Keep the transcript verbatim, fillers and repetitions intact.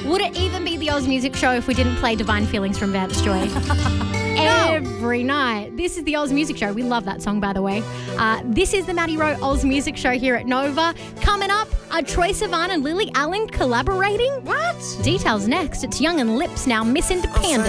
Would it even be the Oz Music Show if we didn't play Divine Feelings from Vance Joy? Every night. This is the Oz Music Show. We love that song, by the way. Uh, this is the Maddie Rowe Oz Music Show here at Nova. Coming up, are Troye Sivan and Lily Allen collaborating? What? Details next. It's Young and Lips now, Miss Independent.